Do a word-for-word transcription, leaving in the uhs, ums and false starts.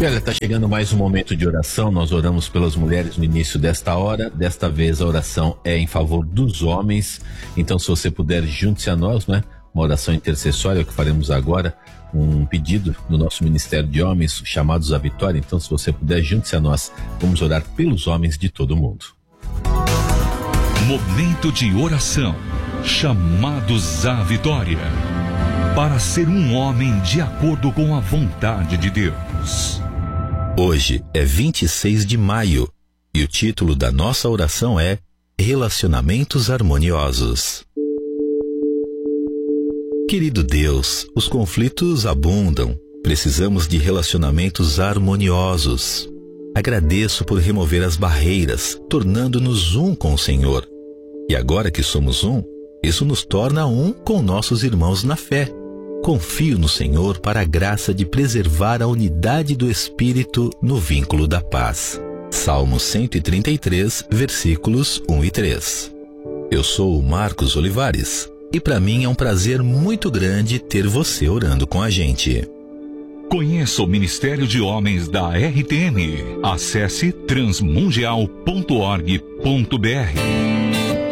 E olha, está chegando mais um momento de oração. Nós oramos pelas mulheres no início desta hora. Desta vez a oração é em favor dos homens. Então, se você puder, junte-se a nós, né? Uma oração intercessória que faremos agora. Um pedido do nosso Ministério de Homens, chamados à vitória. Então, se você puder, junte-se a nós. Vamos orar pelos homens de todo o mundo. Momento de oração. Chamados à vitória. Para ser um homem de acordo com a vontade de Deus. Hoje é vinte e seis de maio e o título da nossa oração é Relacionamentos Harmoniosos. Querido Deus, os conflitos abundam. Precisamos de relacionamentos harmoniosos. Agradeço por remover as barreiras, tornando-nos um com o Senhor. E agora que somos um, isso nos torna um com nossos irmãos na fé. Confio no Senhor para a graça de preservar a unidade do Espírito no vínculo da paz. Salmo cento e trinta e três, versículos um e três. Eu sou o Marcos Olivares e para mim é um prazer muito grande ter você orando com a gente. Conheça o Ministério de Homens da R T M. Acesse transmundial ponto org ponto br.